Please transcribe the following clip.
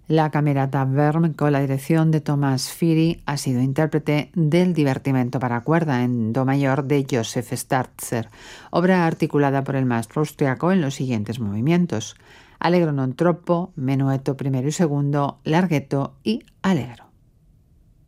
La Camerata Verm, con la dirección de Tomás Firi, ha sido intérprete del Divertimento para cuerda en do mayor de Joseph Startzer, obra articulada por el maestro austriaco en los siguientes movimientos: Allegro non troppo, menueto primero y segundo, larghetto y allegro.